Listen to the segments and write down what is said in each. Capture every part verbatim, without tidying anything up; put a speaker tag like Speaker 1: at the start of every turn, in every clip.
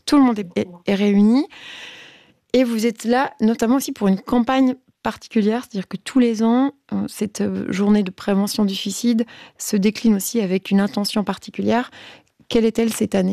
Speaker 1: tout le monde est, est, est réuni. Et vous êtes là, notamment aussi pour une campagne particulière, c'est-à-dire que tous les ans, cette journée de prévention du suicide se décline aussi avec une intention particulière. Quelle est-elle cette année ?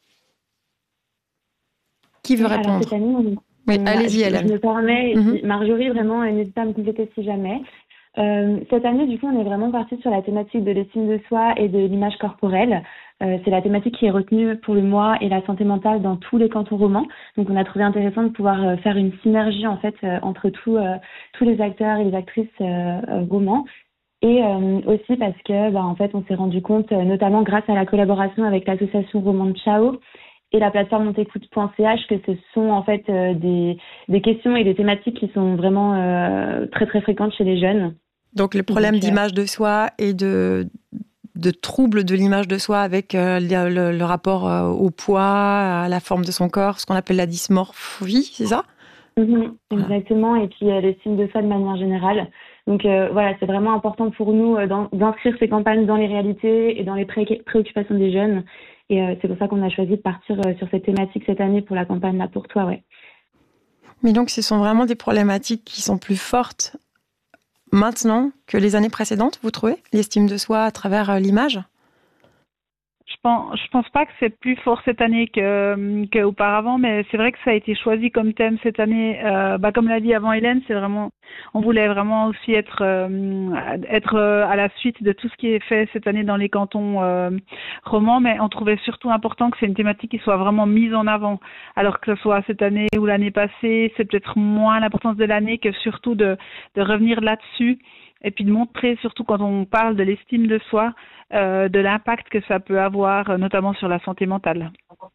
Speaker 1: Qui veut
Speaker 2: Oui,
Speaker 1: répondre ?
Speaker 2: Alors cette année, on,
Speaker 1: Oui,
Speaker 2: on a,
Speaker 1: allez-y,
Speaker 2: je,
Speaker 1: Hélène.
Speaker 2: je me permets, et
Speaker 1: Mm-hmm.
Speaker 2: puis Marjorie, vraiment, n'hésite pas à me compléter si jamais. Euh, cette année, du coup, on est vraiment parti sur la thématique de l'estime de soi et de l'image corporelle. Euh, c'est la thématique qui est retenue pour le mois et la santé mentale dans tous les cantons romans. Donc, on a trouvé intéressant de pouvoir euh, faire une synergie en fait euh, entre tout, euh, tous les acteurs et les actrices euh, euh, romans. Et euh, aussi parce que, bah, en fait, on s'est rendu compte, euh, notamment grâce à la collaboration avec l'association Roman de Ciao et la plateforme montécoute point c h, que ce sont en fait euh, des, des questions et des thématiques qui sont vraiment euh, très très fréquentes chez les jeunes.
Speaker 1: Donc, le problème
Speaker 2: Donc, euh...
Speaker 1: d'image de soi et de, de troubles de l'image de soi avec euh, le, le, le rapport euh, au poids, à la forme de son corps, ce qu'on appelle la dysmorphie, c'est ça ?
Speaker 2: Mmh,
Speaker 1: Voilà.
Speaker 2: exactement, et puis euh, l'estime de soi de manière générale. Donc euh, voilà, c'est vraiment important pour nous euh, d'inscrire ces campagnes dans les réalités et dans les pré préoccupations des jeunes. Et euh, c'est pour ça qu'on a choisi de partir euh, sur cette thématique cette année pour la campagne Là pour toi, ouais.
Speaker 1: Mais donc, ce sont vraiment des problématiques qui sont plus fortes maintenant que les années précédentes, vous trouvez ? L'estime de soi à travers euh, l'image ?
Speaker 3: Je pense, je pense pas que c'est plus fort cette année que qu'auparavant, mais c'est vrai que ça a été choisi comme thème cette année. Euh, bah comme l'a dit avant Hélène, c'est vraiment, on voulait vraiment aussi être euh, être à la suite de tout ce qui est fait cette année dans les cantons euh, romans, mais on trouvait surtout important que c'est une thématique qui soit vraiment mise en avant. Alors que ce soit cette année ou l'année passée, c'est peut-être moins l'importance de l'année que surtout de de revenir là-dessus. Et puis de montrer, surtout quand on parle de l'estime de soi, euh, de l'impact que ça peut avoir, notamment sur la santé mentale.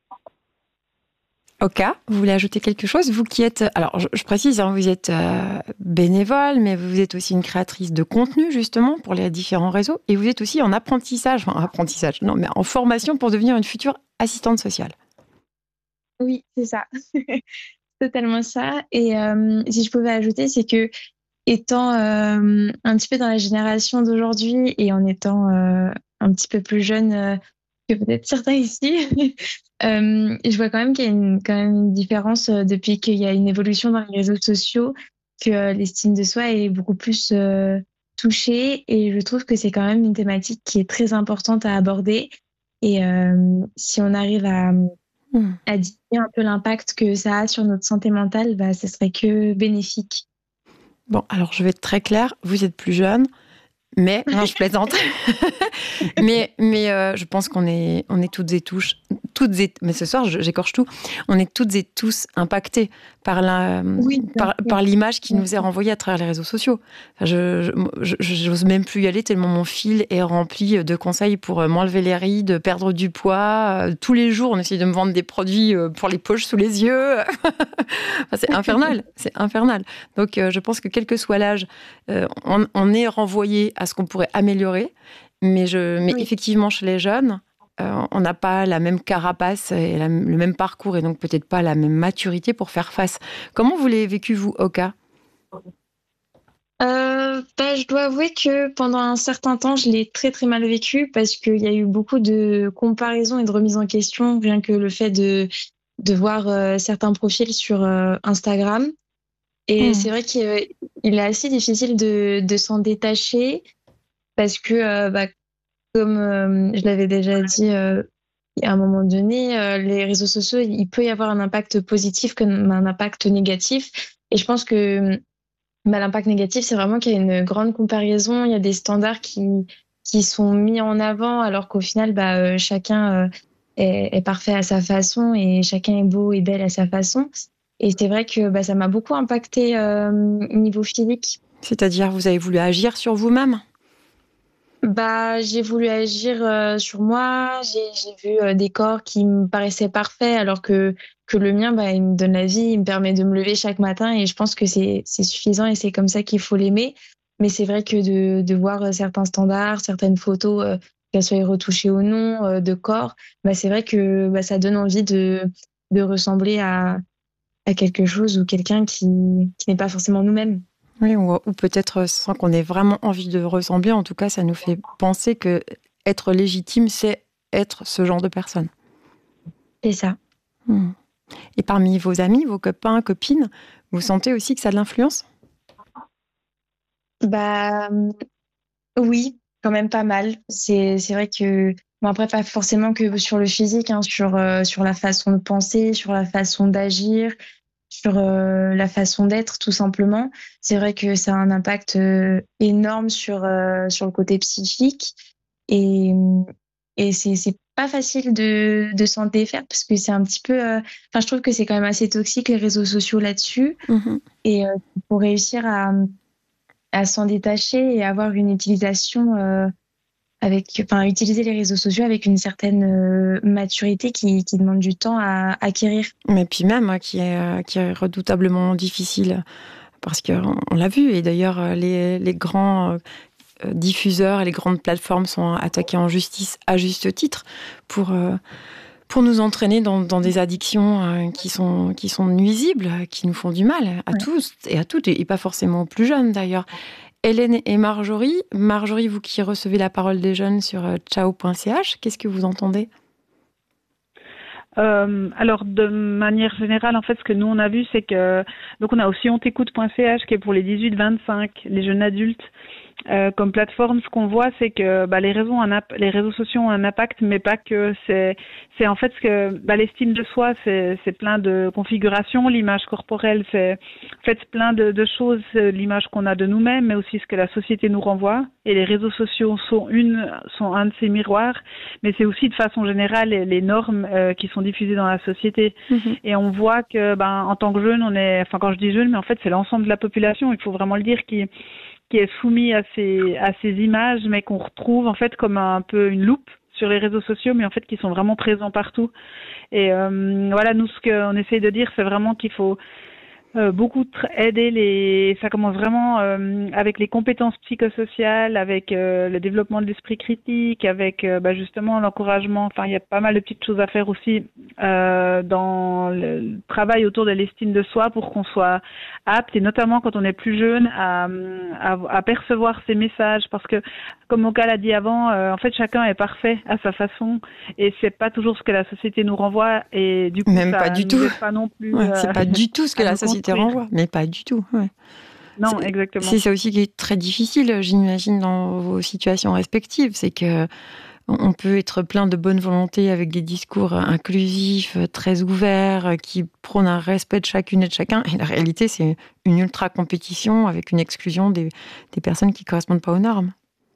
Speaker 1: Oka, vous voulez ajouter quelque chose ? Vous qui êtes, alors je, je précise, hein, vous êtes euh, bénévole, mais vous êtes aussi une créatrice de contenu, justement, pour les différents réseaux. Et vous êtes aussi en apprentissage, enfin apprentissage, non, mais en formation pour devenir une future assistante sociale.
Speaker 4: Oui, c'est ça. Totalement ça. Et euh, si je pouvais ajouter, c'est que étant euh, un petit peu dans la génération d'aujourd'hui et en étant euh, un petit peu plus jeune euh, que peut-être certains ici, euh, je vois quand même qu'il y a une, quand même une différence euh, depuis qu'il y a une évolution dans les réseaux sociaux, que euh, l'estime de soi est beaucoup plus euh, touchée. Et je trouve que c'est quand même une thématique qui est très importante à aborder. Et euh, si on arrive à, mmh. à diminuer un peu l'impact que ça a sur notre santé mentale, bah, ce serait que bénéfique.
Speaker 1: Bon, alors je vais être très claire, vous êtes plus jeune, mais non, je plaisante. mais mais euh, je pense qu'on est on est toutes et tous toutes et mais ce soir j'écorche tout. On est toutes et tous impactés par la
Speaker 4: oui,
Speaker 1: par, par l'image qui nous est renvoyée à travers les réseaux sociaux. Je je, je j'ose même plus y aller tellement mon fil est rempli de conseils pour m'enlever les rides, perdre du poids. Tous les jours, on essaie de me vendre des produits pour les poches sous les yeux. Enfin, c'est infernal, c'est infernal. Donc je pense que quel que soit l'âge, on, on est renvoyé à ce qu'on pourrait améliorer. Mais, je, mais oui. effectivement, chez les jeunes, euh, on n'a pas la même carapace et la, le même parcours et donc peut-être pas la même maturité pour faire face. Comment vous l'avez vécu, vous, Oka ?
Speaker 4: euh, bah, Je dois avouer que pendant un certain temps, je l'ai très très mal vécu parce qu'il y a eu beaucoup de comparaisons et de remises en question, rien que le fait de, de voir euh, certains profils sur euh, Instagram. Et mmh. c'est vrai qu'il est assez difficile de, de s'en détacher parce que, euh, bah, comme euh, je l'avais déjà dit euh, à un moment donné, euh, les réseaux sociaux, il peut y avoir un impact positif comme un impact négatif. Et je pense que bah, l'impact négatif, c'est vraiment qu'il y a une grande comparaison, il y a des standards qui, qui sont mis en avant alors qu'au final, bah, euh, chacun euh, est, est parfait à sa façon et chacun est beau et belle à sa façon. Et c'est vrai que bah, ça m'a beaucoup impacté euh, niveau physique.
Speaker 1: C'est-à-dire, vous avez voulu agir sur vous-même ?
Speaker 4: Bah, j'ai voulu agir euh, sur moi. J'ai, j'ai vu euh, des corps qui me paraissaient parfaits, alors que que le mien, bah, il me donne la vie, il me permet de me lever chaque matin, et je pense que c'est c'est suffisant et c'est comme ça qu'il faut l'aimer. Mais c'est vrai que de de voir certains standards, certaines photos, euh, qu'elles soient retouchées ou non, euh, de corps, bah, c'est vrai que bah, ça donne envie de de ressembler à à quelque chose ou quelqu'un qui qui n'est pas forcément nous-mêmes.
Speaker 1: Oui, ou, ou peut-être sans qu'on ait vraiment envie de ressembler. En tout cas, ça nous fait penser que être légitime, c'est être ce genre de personne.
Speaker 4: C'est ça.
Speaker 1: Mmh. Et parmi vos amis, vos copains, copines, vous sentez aussi que ça a de l'influence ?
Speaker 4: Bah oui, quand même pas mal. C'est c'est vrai que bon après pas forcément que sur le physique, hein, sur euh, sur la façon de penser, sur la façon d'agir, sur euh, la façon d'être tout simplement. C'est vrai que ça a un impact euh, énorme sur euh, sur le côté psychique et et c'est c'est pas facile de de s'en défaire parce que c'est un petit peu euh, enfin je trouve que c'est quand même assez toxique les réseaux sociaux là-dessus
Speaker 1: Mhm.
Speaker 4: et euh, pour réussir à à s'en détacher et avoir une utilisation euh, avec, enfin, utiliser les réseaux sociaux avec une certaine euh, maturité qui, qui demande du temps à acquérir.
Speaker 1: Mais puis même, hein, qui est, euh, qui est redoutablement difficile, parce qu'on on l'a vu, et d'ailleurs, euh, les, les grands euh, diffuseurs et les grandes plateformes sont attaqués en justice à juste titre pour, euh, pour nous entraîner dans, dans des addictions euh, qui, sont, qui sont nuisibles, qui nous font du mal à
Speaker 4: Ouais.
Speaker 1: tous et à toutes, et pas forcément aux plus jeunes d'ailleurs. Hélène et Marjorie, Marjorie, vous qui recevez la parole des jeunes sur euh, ciao point c h, qu'est-ce que vous entendez ?
Speaker 3: Euh, alors de manière générale, en fait, ce que nous on a vu, c'est que donc on a aussi ontécoute point c h qui est pour les dix-huit vingt-cinq, les jeunes adultes. Euh, comme plateforme, ce qu'on voit, c'est que bah, les réseaux, ont un ap- les réseaux sociaux ont un impact, mais pas que. C'est, c'est en fait ce que bah, l'estime de soi, c'est, c'est plein de configurations. L'image corporelle, c'est en fait plein de, de choses. C'est l'image qu'on a de nous-mêmes, mais aussi ce que la société nous renvoie. Et les réseaux sociaux sont une, sont un de ces miroirs, mais c'est aussi de façon générale les, les normes euh, qui sont diffusées dans la société.
Speaker 1: Mhm.
Speaker 3: Et on voit que, ben, en tant que jeune, on est, enfin quand je dis jeune, mais en fait c'est l'ensemble de la population. Il faut vraiment le dire qui qui est soumis à ces à ces images, mais qu'on retrouve en fait comme un peu une loupe sur les réseaux sociaux, mais en fait qui sont vraiment présents partout. Et euh, voilà, nous ce qu'on essaye de dire, c'est vraiment qu'il faut euh, beaucoup tr- aider les. Ça commence vraiment euh, avec les compétences psychosociales, avec euh, le développement de l'esprit critique, avec euh, bah, justement l'encouragement. Enfin, il y a pas mal de petites choses à faire aussi euh, dans le travail autour de l'estime de soi pour qu'on soit apte, et notamment quand on est plus jeune, à, à, à percevoir ces messages, parce que comme Oka l'a dit avant, euh, en fait chacun est parfait à sa façon, et c'est pas toujours ce que la société nous renvoie, et du coup
Speaker 1: Même
Speaker 3: ça
Speaker 1: pas du
Speaker 3: nous
Speaker 1: tout.
Speaker 3: aide pas non plus.
Speaker 1: Ouais,
Speaker 3: euh,
Speaker 1: c'est pas du tout ce que
Speaker 3: à
Speaker 1: la
Speaker 3: nous
Speaker 1: société
Speaker 3: construire.
Speaker 1: renvoie, mais pas du tout. Ouais.
Speaker 3: Non,
Speaker 1: C'est,
Speaker 3: exactement.
Speaker 1: c'est ça aussi qui est très difficile, j'imagine, dans vos situations respectives. C'est que on peut être plein de bonne volonté avec des discours inclusifs, très ouverts, qui prônent un respect de chacune et de chacun. Et la réalité, c'est une ultra compétition avec une exclusion des, des personnes qui ne correspondent pas aux normes.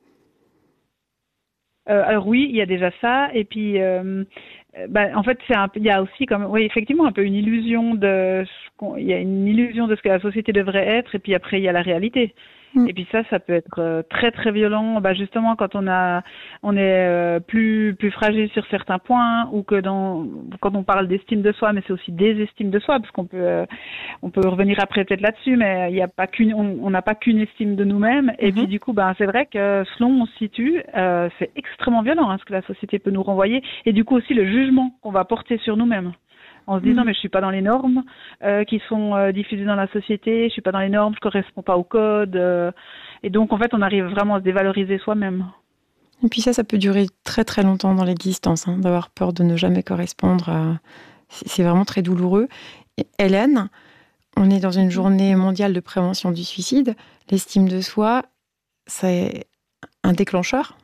Speaker 3: Euh, alors oui, il y a déjà ça, et puis euh, euh, bah, en fait c'est un, il y a aussi comme oui effectivement un peu une illusion de, ce qu'on- il y a une illusion de ce que la société devrait être, et puis après il y a la réalité.
Speaker 1: Mm.
Speaker 3: Et puis ça, ça peut être euh, très très violent. Bah justement quand on a, on est euh, plus plus fragile sur certains points, ou que dans quand on parle d'estime de soi, mais c'est aussi désestime de soi, parce qu'on peut euh, on peut revenir après peut-être là-dessus, mais il y a pas qu'une, on on n'a pas qu'une estime de nous-mêmes. Et
Speaker 1: Mhm.
Speaker 3: puis du coup, ben c'est vrai que selon où on se situe, euh, c'est extrêmement violent hein, ce que la société peut nous renvoyer, et du coup aussi le jugement qu'on va porter sur nous-mêmes, en se disant
Speaker 1: Mhm.
Speaker 3: mais je suis pas dans les normes euh, qui sont euh, diffusées dans la société, je suis pas dans les normes, je corresponds pas au code, euh, et donc en fait on arrive vraiment à se dévaloriser soi-même.
Speaker 1: Et puis ça, ça peut durer très très longtemps dans l'existence, hein, d'avoir peur de ne jamais correspondre. À... C'est, c'est vraiment très douloureux. Et Hélène, on est dans une journée mondiale de prévention du suicide. L'estime de soi, c'est un déclencheur.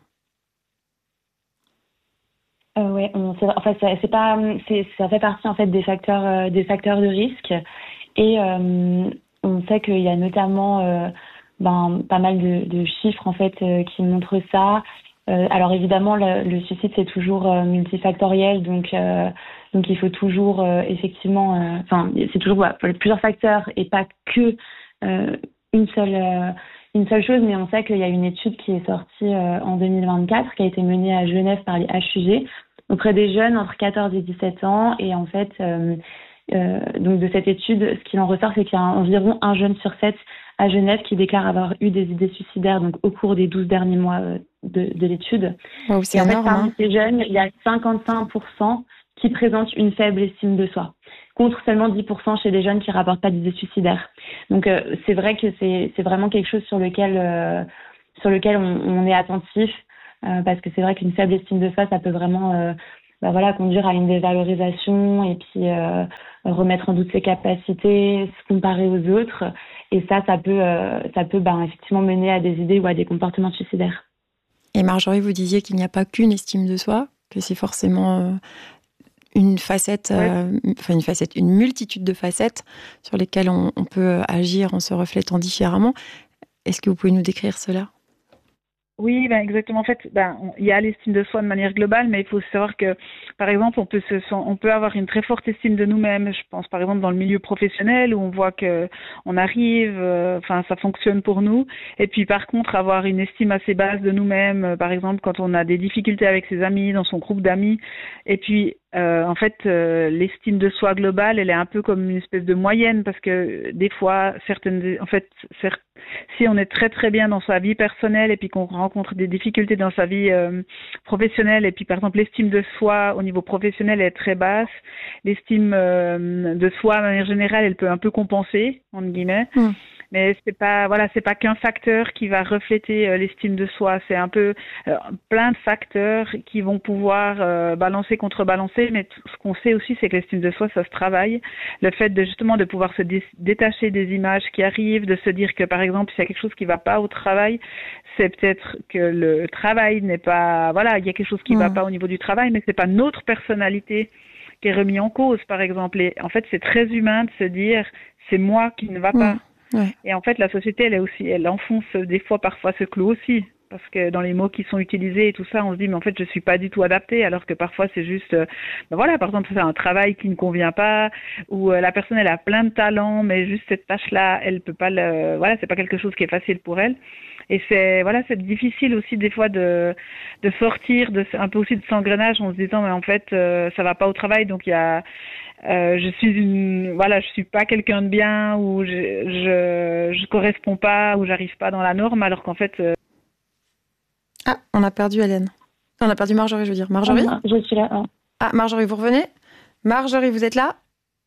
Speaker 2: Euh, ouais, on, c'est, en fait, ça, c'est pas, c'est, ça fait partie en fait des facteurs, euh, des facteurs de risque. Et euh, on sait qu'il y a notamment euh, ben, pas mal de, de chiffres en fait euh, qui montrent ça. Euh, alors évidemment, le, le suicide c'est toujours euh, multifactoriel, donc euh, donc il faut toujours euh, effectivement, euh, enfin c'est toujours voilà, plusieurs facteurs et pas que euh, une seule. Euh, une seule chose, mais on sait qu'il y a une étude qui est sortie euh, en deux mille vingt-quatre, qui a été menée à Genève par les H U G, auprès des jeunes entre quatorze et dix-sept ans. Et en fait, euh, euh, donc de cette étude, ce qu'il en ressort, c'est qu'il y a environ un jeune sur sept à Genève qui déclare avoir eu des idées suicidaires donc au cours des douze derniers mois euh, de, de l'étude.
Speaker 1: Wow, c'est
Speaker 2: et en
Speaker 1: énorme,
Speaker 2: fait, parmi
Speaker 1: hein.
Speaker 2: ces jeunes, il y a cinquante-cinq pour cent qui présentent une faible estime de soi, contre seulement dix pour cent chez les jeunes qui rapportent pas d'idées suicidaires. Donc euh, c'est vrai que c'est, c'est vraiment quelque chose sur lequel, euh, sur lequel on, on est attentif, euh, parce que c'est vrai qu'une faible estime de soi, ça peut vraiment euh, bah voilà, conduire à une dévalorisation et puis euh, remettre en doute ses capacités, se comparer aux autres. Et ça, ça peut, euh, ça peut ben, effectivement mener à des idées ou à des comportements suicidaires.
Speaker 1: Et Marjorie, vous disiez qu'il n'y a pas qu'une estime de soi, que c'est forcément euh, une facette,
Speaker 3: Ouais.
Speaker 1: euh, enfin une facette, une multitude de facettes sur lesquelles on, on peut agir en se reflétant différemment. Est-ce que vous pouvez nous décrire cela ?
Speaker 3: Oui, ben exactement. En fait, ben on- il y a l'estime de soi de manière globale, mais il faut savoir que, par exemple, on peut se, sen- on peut avoir une très forte estime de nous-mêmes. Je pense, par exemple, dans le milieu professionnel où on voit que on arrive, euh, enfin, ça fonctionne pour nous. Et puis, par contre, avoir une estime assez basse de nous-mêmes, euh, par exemple, quand on a des difficultés avec ses amis, dans son groupe d'amis. Et puis, euh, en fait, euh, l'estime de soi globale, elle est un peu comme une espèce de moyenne parce que des fois, certaines, en fait, cer- si on est très très bien dans sa vie personnelle et puis qu'on rencontre des difficultés dans sa vie euh, professionnelle et puis par exemple l'estime de soi au niveau professionnel est très basse, l'estime euh, de soi de manière générale elle peut un peu compenser entre guillemets.
Speaker 1: Mm.
Speaker 3: Mais c'est pas voilà c'est pas qu'un facteur qui va refléter euh, l'estime de soi, c'est un peu euh, plein de facteurs qui vont pouvoir euh, balancer contrebalancer, mais t- ce qu'on sait aussi c'est que l'estime de soi ça se travaille, le fait de justement de pouvoir se dé- détacher des images qui arrivent, de se dire que par exemple s'il y a quelque chose qui va pas au travail, c'est peut-être que le travail n'est pas voilà il y a quelque chose qui
Speaker 1: Mm.
Speaker 3: va pas au niveau du travail, mais c'est pas notre personnalité qui est remis en cause par exemple. Et en fait c'est très humain de se dire c'est moi qui ne va pas.
Speaker 1: Mm. Ouais.
Speaker 3: Et en fait, la société, elle est aussi, elle enfonce des fois parfois ce clou aussi. Parce que dans les mots qui sont utilisés et tout ça, on se dit, mais en fait, je suis pas du tout adaptée, alors que parfois, c'est juste, euh, ben voilà, par exemple, c'est un travail qui ne convient pas, ou euh, la personne, elle a plein de talents, mais juste cette tâche-là, elle peut pas le, voilà, c'est pas quelque chose qui est facile pour elle. Et c'est, voilà, c'est difficile aussi, des fois, de, de sortir de, un peu aussi de cet engrenage en se disant, mais en fait, euh, ça va pas au travail, donc il y a, euh, je suis une, voilà, je suis pas quelqu'un de bien, ou je, je, je corresponds pas, ou j'arrive pas dans la norme, alors qu'en fait, euh,
Speaker 1: Ah, on a perdu Hélène. On a perdu Marjorie, je veux dire. Marjorie ?
Speaker 2: Ah, je suis là. Ah.
Speaker 1: Ah, Marjorie, vous revenez ? Marjorie, vous êtes là ? Marjorie ?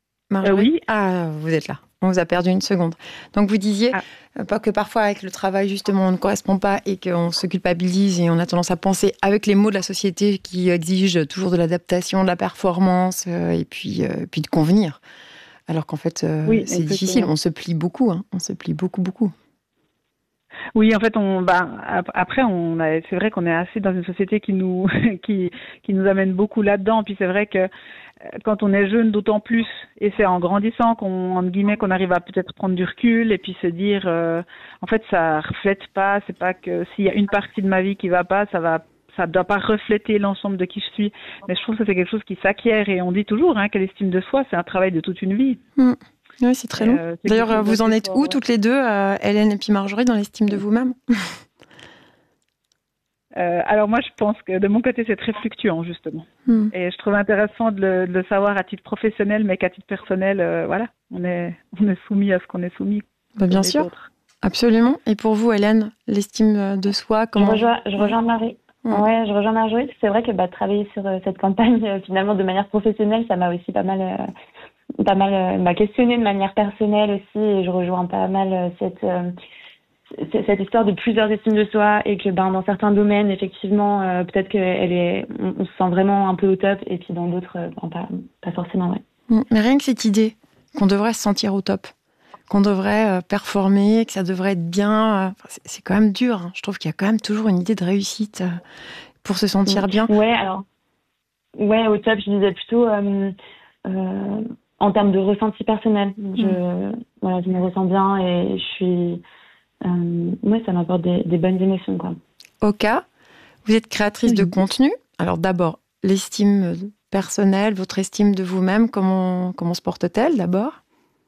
Speaker 3: Euh, oui.
Speaker 1: Ah, vous êtes là. On vous a perdu une seconde. Donc, vous disiez
Speaker 3: Ah.
Speaker 1: euh, pas que parfois, avec le travail, justement, on ne correspond pas et qu'on se culpabilise et on a tendance à penser avec les mots de la société qui exigent toujours de l'adaptation, de la performance euh, et puis, euh, puis de convenir. Alors qu'en fait, euh,
Speaker 3: Oui,
Speaker 1: c'est
Speaker 3: exactement.
Speaker 1: difficile. On se plie beaucoup. Hein. On se plie beaucoup, beaucoup.
Speaker 3: Oui, en fait, on, bah, ap- après, on a, c'est vrai qu'on est assez dans une société qui nous, qui, qui nous amène beaucoup là-dedans. Puis c'est vrai que euh, quand on est jeune, d'autant plus, et c'est en grandissant qu'on, entre guillemets, qu'on arrive à peut-être prendre du recul et puis se dire, euh, en fait, ça reflète pas. C'est pas que s'il y a une partie de ma vie qui va pas, ça va, ça doit pas refléter l'ensemble de qui je suis. Mais je trouve que c'est quelque chose qui s'acquiert et on dit toujours, hein, que l'estime de soi, c'est un travail de toute une vie.
Speaker 1: Mm. Oui, c'est très long.
Speaker 3: Euh, c'est
Speaker 1: D'ailleurs,
Speaker 3: quelque chose
Speaker 1: vous en
Speaker 3: d'assez
Speaker 1: êtes
Speaker 3: fort,
Speaker 1: où
Speaker 3: ouais.
Speaker 1: toutes les deux, euh, Hélène et puis Marjorie, dans l'estime de vous-même ?
Speaker 3: Euh, alors moi, je pense que de mon côté, c'est très fluctuant, justement.
Speaker 1: Mm.
Speaker 3: Et je trouve intéressant de le, de le savoir à titre professionnel, mais qu'à titre personnel, euh, voilà, on est, on est soumis à ce qu'on est soumis.
Speaker 1: Bah, bien
Speaker 3: comme les
Speaker 1: sûr,
Speaker 3: autres.
Speaker 1: absolument. Et pour vous, Hélène, l'estime de soi, comment...
Speaker 2: Je rejoins, je rejoins Marie.
Speaker 1: Mm.
Speaker 2: Ouais, je rejoins Marjorie. C'est vrai que bah, travailler sur euh, cette campagne, euh, finalement, de manière professionnelle, ça m'a aussi pas mal, euh, pas mal euh, bah, questionné de manière personnelle aussi. Et je rejoins pas mal euh, cette, euh, c- cette histoire de plusieurs estimes de soi et que ben, dans certains domaines, effectivement, euh, peut-être qu'elle est, on, on se sent vraiment un peu au top et puis dans d'autres, euh, ben, pas, pas forcément, ouais.
Speaker 1: Mm. Mais rien que cette idée qu'on devrait se sentir au top, qu'on devrait euh, performer, que ça devrait être bien, euh, c'est, c'est quand même dur. Hein. Je trouve qu'il y a quand même toujours une idée de réussite euh, pour se sentir bien.
Speaker 2: Ouais, alors, ouais, au top, je disais plutôt euh, euh, en termes de ressenti personnel. Je,
Speaker 1: Mm.
Speaker 2: voilà, je me ressens bien et je suis, euh, ouais, ça m'apporte des, des bonnes émotions, quoi.
Speaker 1: Oka, vous êtes créatrice de
Speaker 2: Oui.
Speaker 1: contenu. Alors d'abord, l'estime personnelle, votre estime de vous-même, comment, comment se porte-t-elle d'abord ?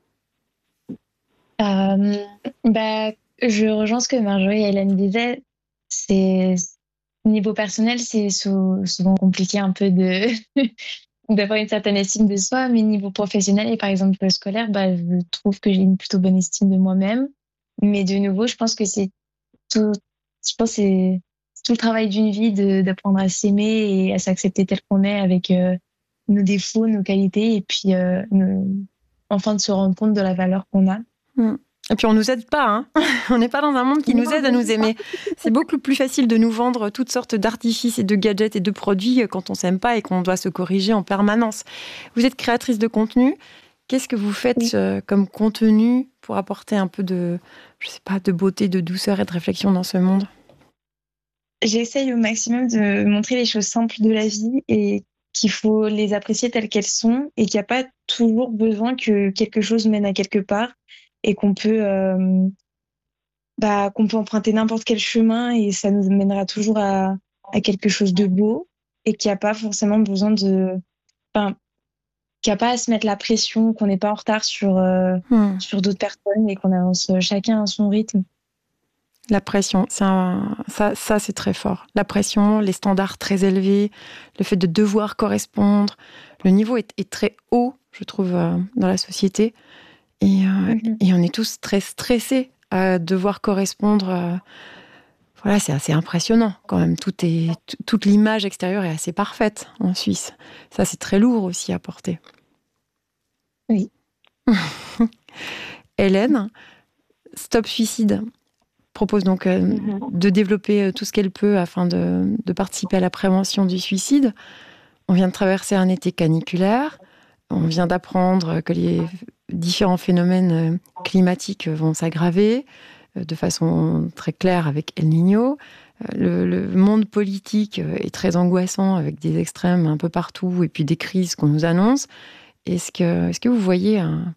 Speaker 4: Euh, bah, je rejoins ce que Marjorie et Hélène disaient. C'est, niveau personnel, c'est sou- souvent compliqué un peu de d'avoir une certaine estime de soi, mais niveau professionnel et par exemple scolaire, bah, je trouve que j'ai une plutôt bonne estime de moi-même. Mais de nouveau, je pense que c'est tout, je pense que c'est c'est tout le travail d'une vie de, d'apprendre à s'aimer et à s'accepter tel qu'on est avec euh, nos défauts, nos qualités et puis euh, nos- enfin de se rendre compte de la valeur qu'on a.
Speaker 1: Mm. Et puis on nous aide pas, hein. On n'est pas dans un monde qui nous aide à nous aimer. C'est beaucoup plus facile de nous vendre toutes sortes d'artifices et de gadgets et de produits quand on s'aime pas et qu'on doit se corriger en permanence. Vous êtes créatrice de contenu. Qu'est-ce que vous faites
Speaker 4: Oui.
Speaker 1: euh, comme contenu pour apporter un peu de, je sais pas, de beauté, de douceur et de réflexion dans ce monde?
Speaker 4: J'essaye au maximum de montrer les choses simples de la vie et qu'il faut les apprécier telles qu'elles sont et qu'il n'y a pas toujours besoin que quelque chose mène à quelque part et qu'on peut, euh, bah, qu'on peut emprunter n'importe quel chemin et ça nous mènera toujours à, à quelque chose de beau et qu'il n'y a pas forcément besoin de, enfin, qu'il n'y a pas à se mettre la pression, qu'on n'est pas en retard sur, euh,
Speaker 1: Hmm.
Speaker 4: sur d'autres personnes et qu'on avance chacun à son rythme.
Speaker 1: La pression, c'est un- ça, ça c'est très fort. La pression, les standards très élevés, le fait de devoir correspondre. Le niveau est, est très haut, je trouve, euh, dans la société. Et, euh,
Speaker 4: Mhm.
Speaker 1: et on est tous très stressés à devoir correspondre. euh, Voilà, c'est assez impressionnant quand même. Tout est, t- toute l'image extérieure est assez parfaite en Suisse. Ça, c'est très lourd aussi à porter.
Speaker 4: Oui.
Speaker 1: Hélène, Stop Suicide propose donc euh,
Speaker 2: Mhm.
Speaker 1: de développer euh, tout ce qu'elle peut afin de, de participer à la prévention du suicide. On vient de traverser un été caniculaire. On vient d'apprendre que les différents phénomènes euh, climatiques vont s'aggraver euh, de façon très claire avec El Niño. Euh, Le, le monde politique euh, est très angoissant avec des extrêmes un peu partout et puis des crises qu'on nous annonce. Est-ce que, est-ce que vous voyez un-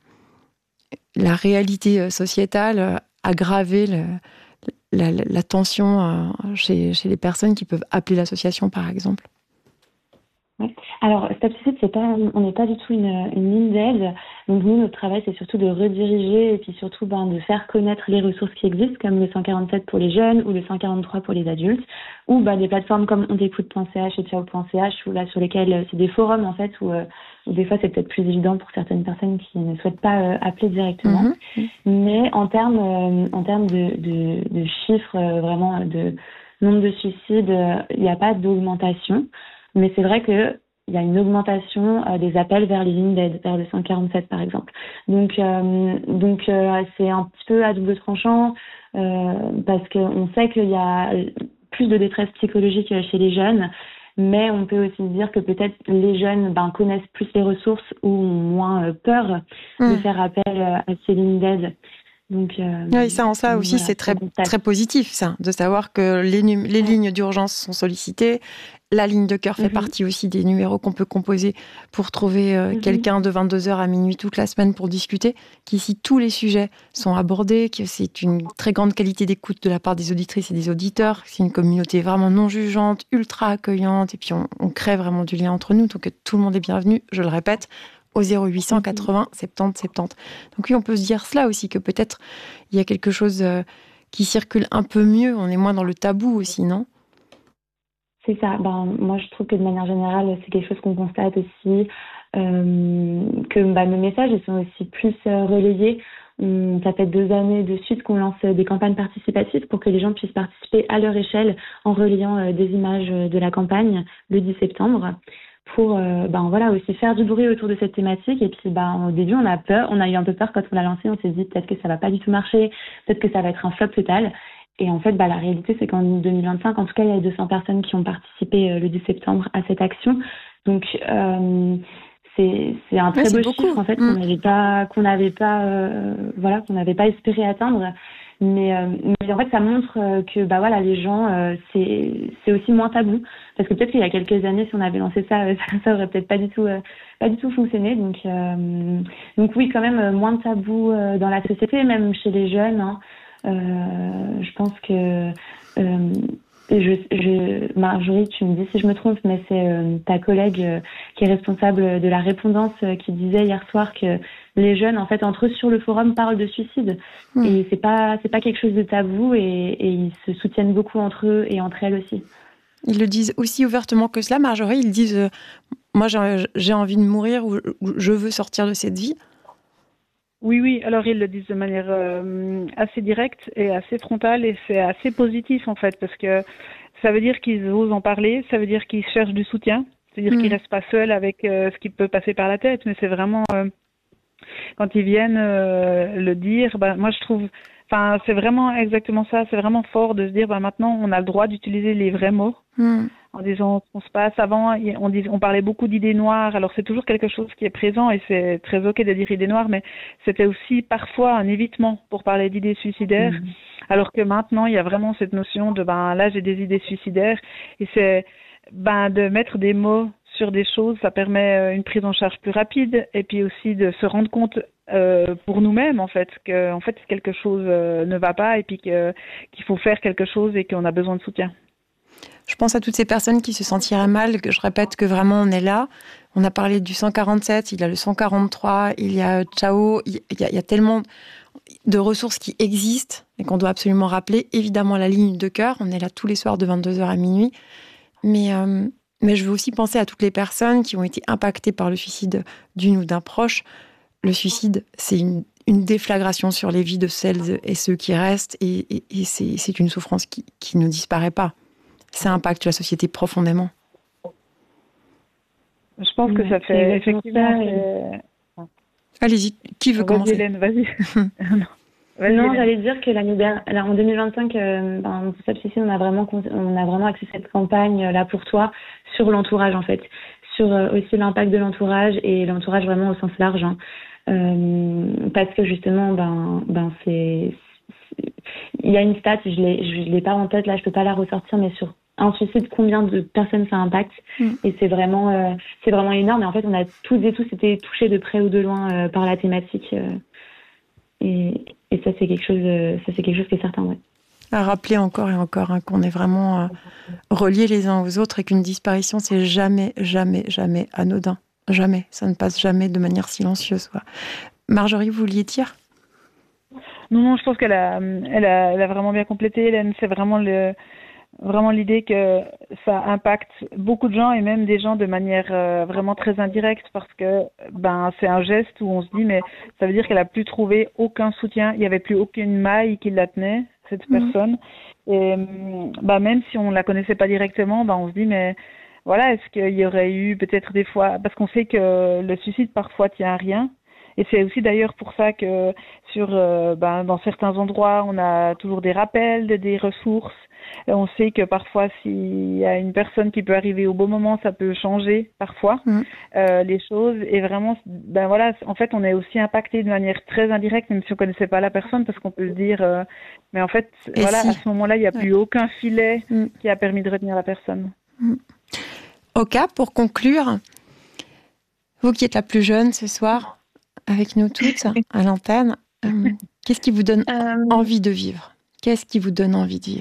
Speaker 1: la réalité euh, sociétale euh, aggraver le- la, la- la tension euh, chez, chez les personnes qui peuvent appeler l'association, par exemple?
Speaker 2: Ouais. Alors, Stop Suicide, c'est pas, on n'est pas du tout une, une ligne d'aide. Donc, nous, notre travail, c'est surtout de rediriger et puis surtout ben, de faire connaître les ressources qui existent, comme le cent quarante-sept pour les jeunes ou le cent quarante-trois pour les adultes, ou ben, des plateformes comme ondécoute point c h et ciao point c h, où là, sur lesquels euh, c'est des forums, en fait, où, euh, où des fois, c'est peut-être plus évident pour certaines personnes qui ne souhaitent pas euh, appeler directement.
Speaker 1: Mhm.
Speaker 2: Mais en termes, euh, en termes de, de, de chiffres, euh, vraiment, de nombre de suicides, euh, il n'y a pas d'augmentation. Mais c'est vrai que il y a une augmentation euh, des appels vers les lignes d'aide, vers le cent quarante-sept par exemple. Donc, euh, donc euh, c'est un petit peu à double tranchant euh, parce qu'on sait qu'il y a plus de détresse psychologique chez les jeunes, mais on peut aussi dire que peut-être les jeunes ben, connaissent plus les ressources ou ont moins euh, peur de
Speaker 1: Mhm.
Speaker 2: faire appel euh, à ces lignes d'aide. Donc, euh,
Speaker 1: Oui, ça, en ça
Speaker 2: donc
Speaker 1: aussi,
Speaker 2: voilà,
Speaker 1: c'est
Speaker 2: c'est
Speaker 1: très,
Speaker 2: un constat.
Speaker 1: très positif, ça, de savoir que les, num- les
Speaker 2: Ouais.
Speaker 1: lignes d'urgence sont sollicitées. La ligne de cœur fait
Speaker 2: Mhm.
Speaker 1: partie aussi des numéros qu'on peut composer pour trouver euh,
Speaker 2: Mhm.
Speaker 1: quelqu'un de vingt-deux heures à minuit toute la semaine pour discuter, qu'ici tous les sujets sont abordés, que c'est une très grande qualité d'écoute de la part des auditrices et des auditeurs, que c'est une communauté vraiment non jugeante, ultra accueillante, et puis on, on crée vraiment du lien entre nous, donc tout le monde est bienvenu, je le répète, au zéro huit cent quatre-vingts soixante-dix soixante-dix. Donc oui, on peut se dire cela aussi, que peut-être il y a quelque chose euh, qui circule un peu mieux, on est moins dans le tabou aussi, non?
Speaker 2: C'est ça. Ben, moi, je trouve que de manière générale, c'est quelque chose qu'on constate aussi, euh, que bah, nos messages ils sont aussi plus euh, relayés. On, ça fait deux années de suite qu'on lance euh, des campagnes participatives pour que les gens puissent participer à leur échelle en relayant euh, des images euh, de la campagne le dix septembre pour euh, ben, voilà, aussi faire du bruit autour de cette thématique. Et puis ben, au début, on a peur, on a eu un peu peur quand on l'a lancé, on s'est dit peut-être que ça va pas du tout marcher, peut-être que ça va être un flop total. Et en fait, bah, la réalité, c'est qu'en deux mille vingt-cinq, en tout cas, il y a deux cents personnes qui ont participé euh, le dix septembre à cette action. Donc, euh, c'est c'est un
Speaker 1: Oui,
Speaker 2: très
Speaker 1: c'est
Speaker 2: beau
Speaker 1: beaucoup.
Speaker 2: chiffre en fait
Speaker 1: Mm.
Speaker 2: qu'on n'avait pas qu'on n'avait pas euh, voilà qu'on n'avait pas espéré atteindre. Mais, euh, mais en fait, ça montre euh, que bah voilà, les gens, euh, c'est c'est aussi moins tabou. Parce que peut-être qu'il y a quelques années, si on avait lancé ça, euh, ça, ça aurait peut-être pas du tout euh, pas du tout fonctionné. Donc euh, donc oui, quand même euh, moins de tabou euh, dans la société, même chez les jeunes. Hein. Euh, je pense que euh, je, je, Marjorie, tu me dis si je me trompe, mais c'est euh, ta collègue euh, qui est responsable de la répondance euh, qui disait hier soir que les jeunes, en fait, entre eux sur le forum, parlent de suicide.
Speaker 1: Mm.
Speaker 2: Et c'est pas, c'est pas quelque chose de tabou et, et ils se soutiennent beaucoup entre eux et entre elles aussi.
Speaker 1: Ils le disent aussi ouvertement que cela, Marjorie. Ils disent euh, moi, j'ai j'ai envie de mourir ou, ou je veux sortir de cette vie.
Speaker 3: Oui, oui, alors ils le disent de manière euh, assez directe et assez frontale et c'est assez positif en fait parce que ça veut dire qu'ils osent en parler, ça veut dire qu'ils cherchent du soutien, c'est-à-dire
Speaker 1: Mm.
Speaker 3: qu'ils restent pas seuls avec euh, ce qui peut passer par la tête, mais c'est vraiment euh, quand ils viennent euh, le dire, ben, moi je trouve, enfin c'est vraiment exactement ça, c'est vraiment fort de se dire, ben maintenant on a le droit d'utiliser les vrais mots. Mm. En disant ce qu'on se passe. Avant, on, dis, on parlait beaucoup d'idées noires. Alors, c'est toujours quelque chose qui est présent et c'est très OK de dire idées noires, mais c'était aussi parfois un évitement pour parler d'idées suicidaires. Mmh. Alors que maintenant, il y a vraiment cette notion de, ben, là, j'ai des idées suicidaires. Et c'est, ben, de mettre des mots sur des choses, ça permet une prise en charge plus rapide et puis aussi de se rendre compte euh, pour nous-mêmes, en fait, que, en fait, quelque chose euh, ne va pas et puis que, qu'il faut faire quelque chose et qu'on a besoin de soutien.
Speaker 1: Je pense à toutes ces personnes qui se sentiraient mal, que je répète que vraiment on est là. On a parlé du cent quarante-sept, il y a le cent quarante-trois, il y a Ciao, il y a, il y a tellement de ressources qui existent et qu'on doit absolument rappeler. Évidemment, la ligne de cœur, on est là tous les soirs de vingt-deux heures à minuit. Mais, euh, mais je veux aussi penser à toutes les personnes qui ont été impactées par le suicide d'une ou d'un proche. Le suicide, c'est une, une déflagration sur les vies de celles et ceux qui restent et, et, et c'est, c'est une souffrance qui, qui ne disparaît pas. Ça impacte la société profondément.
Speaker 3: Je pense que ça fait effectivement... Et...
Speaker 1: Allez-y, qui veut
Speaker 3: vas-y,
Speaker 1: commencer
Speaker 3: Hélène, vas-y.
Speaker 2: non, vas-y, non Hélène. J'allais dire que l'année dernière, en deux mille vingt-cinq, euh, ben, on a vraiment, on a vraiment axé cette campagne là pour toi sur l'entourage en fait, sur euh, aussi l'impact de l'entourage et l'entourage vraiment au sens large, hein. euh, parce que justement, ben, ben c'est, c'est, il y a une stat, je l'ai, je l'ai pas en tête là, je peux pas la ressortir, mais sur un suicide, combien de personnes ça impacte, mmh. et c'est vraiment, euh, c'est vraiment énorme. Et en fait, on a toutes et tous été touchés de près ou de loin euh, par la thématique, euh, et, et ça c'est quelque chose, euh, ça c'est quelque chose qui est certain, ouais.
Speaker 1: À rappeler encore et encore hein, qu'on est vraiment euh, reliés les uns aux autres et qu'une disparition c'est jamais, jamais, jamais anodin, jamais. Ça ne passe jamais de manière silencieuse, quoi. Marjorie, vous vouliez dire ?
Speaker 3: Non, non, je pense qu'elle a, elle a, elle a vraiment bien complété. Hélène, c'est vraiment le. Vraiment l'idée que ça impacte beaucoup de gens et même des gens de manière euh, vraiment très indirecte parce que ben c'est un geste où on se dit mais ça veut dire qu'elle a plus trouvé aucun soutien, il y avait plus aucune maille qui la tenait, cette mmh. personne. Et ben même si on la connaissait pas directement, ben on se dit mais voilà, est-ce qu'il y aurait eu peut-être des fois, parce qu'on sait que le suicide parfois tient à rien. Et c'est aussi d'ailleurs pour ça que sur euh, ben dans certains endroits on a toujours des rappels, des ressources. Et on sait que parfois, s'il y a une personne qui peut arriver au bon moment, ça peut changer parfois mmh. euh, les choses. Et vraiment, ben voilà, en fait, on est aussi impacté de manière très indirecte, même si on connaissait pas la personne, parce qu'on peut se dire, euh, mais en fait, et voilà, si. à ce moment-là, il n'y a plus ouais. aucun filet mmh. qui a permis de retenir la personne.
Speaker 1: Mmh. Oka, pour conclure, vous qui êtes la plus jeune ce soir, avec nous toutes à l'antenne, euh, qu'est-ce qui vous donne euh... envie de vivre ? Qu'est-ce qui vous donne envie de vivre ?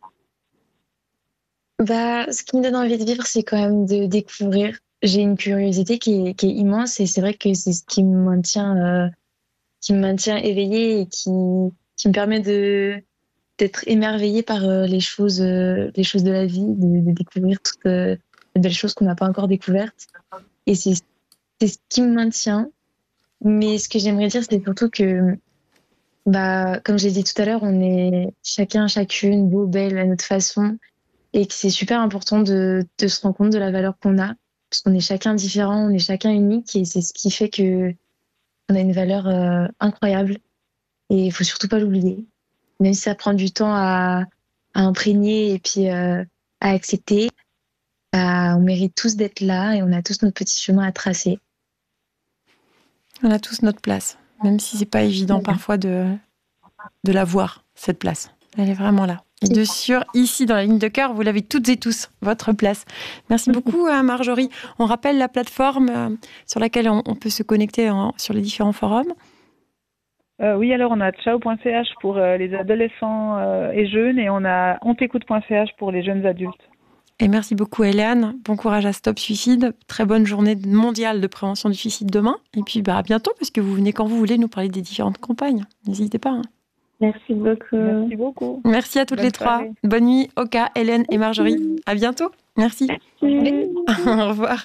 Speaker 4: Bah, ce qui me donne envie de vivre, c'est quand même de découvrir. J'ai une curiosité qui est, qui est immense et c'est vrai que c'est ce qui me maintient, euh, qui me maintient éveillée et qui, qui me permet de, d'être émerveillée par euh, les choses, euh, les choses de la vie, de, de découvrir toutes euh, les belles choses qu'on n'a pas encore découvertes. Et c'est, c'est ce qui me maintient. Mais ce que j'aimerais dire, c'est surtout que, bah, comme j'ai dit tout à l'heure, on est chacun, chacune, beau, belle à notre façon. Et que c'est super important de, de se rendre compte de la valeur qu'on a, parce qu'on est chacun différent, on est chacun unique, et c'est ce qui fait que on a une valeur euh, incroyable. Et il faut surtout pas l'oublier, même si ça prend du temps à, à imprégner et puis euh, à accepter. Bah, on mérite tous d'être là et on a tous notre petit chemin à tracer.
Speaker 1: On a tous notre place, même si c'est pas évident ouais. parfois de de la voir cette place. Elle est vraiment là. Et de sûr, ici, dans la ligne de cœur, vous l'avez toutes et tous, votre place. Merci beaucoup, Marjorie. On rappelle la plateforme sur laquelle on, on peut se connecter en, sur les différents forums.
Speaker 3: Euh, oui, alors on a ciao point c h pour euh, les adolescents euh, et jeunes et on a on t'écoute point c h pour les jeunes adultes.
Speaker 1: Et merci beaucoup, Hélène. Bon courage à Stop Suicide. Très bonne journée mondiale de prévention du suicide demain. Et puis bah, à bientôt, parce que vous venez quand vous voulez nous parler des différentes campagnes. N'hésitez pas. Hein.
Speaker 2: Merci beaucoup.
Speaker 3: Merci beaucoup.
Speaker 1: Merci à toutes
Speaker 3: Bonne
Speaker 1: les
Speaker 3: soirée.
Speaker 1: trois. Bonne nuit, Oka, Hélène et Marjorie. À bientôt. Merci.
Speaker 2: Merci.
Speaker 1: Au revoir.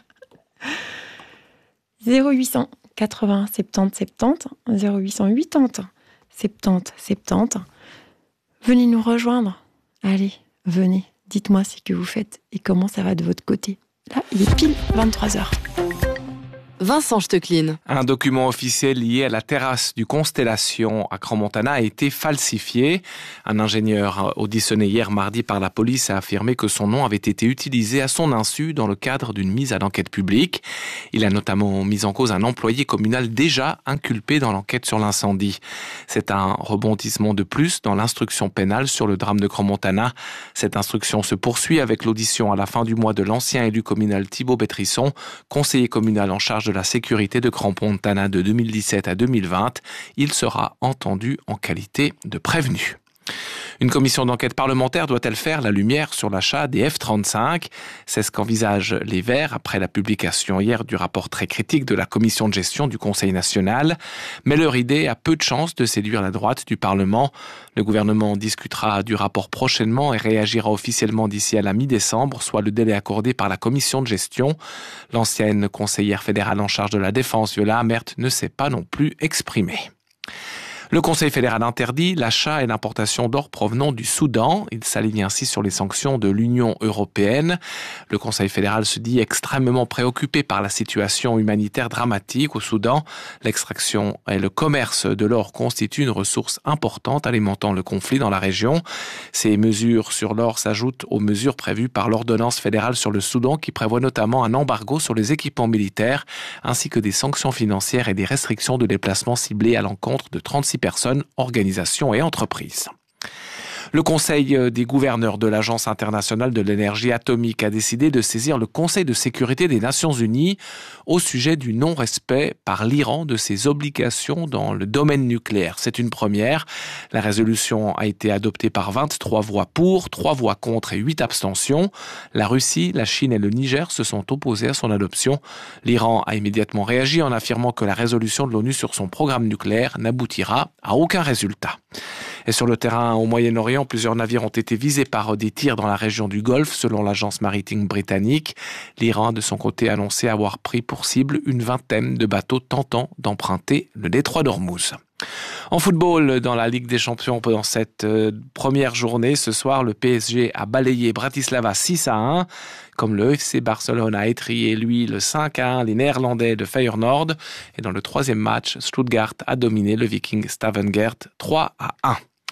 Speaker 1: zéro huit cent quatre-vingts soixante-dix soixante-dix, zéro huit cent quatre-vingts soixante-dix soixante-dix. Venez nous rejoindre. Allez, venez. Dites-moi ce que vous faites et comment ça va de votre côté. Là, il est pile vingt-trois heures.
Speaker 5: Vincent Stecklin.
Speaker 6: Un document officiel lié à la terrasse du Constellation à Crans-Montana a été falsifié. Un ingénieur auditionné hier mardi par la police a affirmé que son nom avait été utilisé à son insu dans le cadre d'une mise à l'enquête publique. Il a notamment mis en cause un employé communal déjà inculpé dans l'enquête sur l'incendie. C'est un rebondissement de plus dans l'instruction pénale sur le drame de Crans-Montana. Cette instruction se poursuit avec l'audition à la fin du mois de l'ancien élu communal Thibaut Bétrisson, conseiller communal en charge de la sécurité de Crans-Montana de deux mille dix-sept à deux mille vingt. Il sera entendu en qualité de prévenu. Une commission d'enquête parlementaire doit-elle faire la lumière sur l'achat des F trente-cinq ? C'est ce qu'envisagent les Verts après la publication hier du rapport très critique de la commission de gestion du Conseil national. Mais leur idée a peu de chances de séduire la droite du Parlement. Le gouvernement discutera du rapport prochainement et réagira officiellement d'ici à la mi-décembre, soit le délai accordé par la commission de gestion. L'ancienne conseillère fédérale en charge de la défense, Viola Amert, ne s'est pas non plus exprimée. Le Conseil fédéral interdit l'achat et l'importation d'or provenant du Soudan. Il s'aligne ainsi sur les sanctions de l'Union européenne. Le Conseil fédéral se dit extrêmement préoccupé par la situation humanitaire dramatique au Soudan. L'extraction et le commerce de l'or constituent une ressource importante alimentant le conflit dans la région. Ces mesures sur l'or s'ajoutent aux mesures prévues par l'ordonnance fédérale sur le Soudan qui prévoit notamment un embargo sur les équipements militaires ainsi que des sanctions financières et des restrictions de déplacement ciblées à l'encontre de trente-six personnes, organisations et entreprises. Le Conseil des gouverneurs de l'Agence internationale de l'énergie atomique a décidé de saisir le Conseil de sécurité des Nations unies au sujet du non-respect par l'Iran de ses obligations dans le domaine nucléaire. C'est une première. La résolution a été adoptée par vingt-trois voix pour, trois voix contre et huit abstentions. La Russie, la Chine et le Niger se sont opposés à son adoption. L'Iran a immédiatement réagi en affirmant que la résolution de l'ONU sur son programme nucléaire n'aboutira à aucun résultat. Et sur le terrain au Moyen-Orient, plusieurs navires ont été visés par des tirs dans la région du Golfe, selon l'agence maritime britannique. L'Iran, de son côté, a annoncé avoir pris pour cible une vingtaine de bateaux tentant d'emprunter le détroit d'Ormuz. En football, dans la Ligue des Champions, pendant cette euh, première journée, ce soir, le P S G a balayé Bratislava six à un. Comme le F C Barcelone a étrillé, lui, le cinq à un, les Néerlandais de Feyenoord. Et dans le troisième match, Stuttgart a dominé le Viking Stavanger trois à un.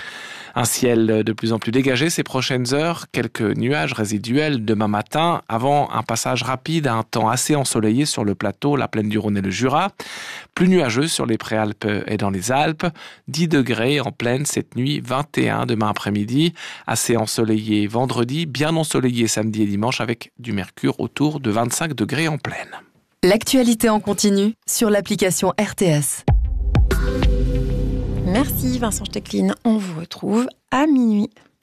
Speaker 6: Un ciel de plus en plus dégagé ces prochaines heures, quelques nuages résiduels demain matin, avant un passage rapide à un temps assez ensoleillé sur le plateau, la plaine du Rhône et le Jura. Plus nuageux sur les Préalpes et dans les Alpes. dix degrés en plaine cette nuit, vingt et un demain après-midi. Assez ensoleillé vendredi, bien ensoleillé samedi et dimanche avec du mercure autour de vingt-cinq degrés en plaine.
Speaker 5: L'actualité en continu sur l'application R T S.
Speaker 1: Merci Vincent Stecklin. On vous retrouve à minuit.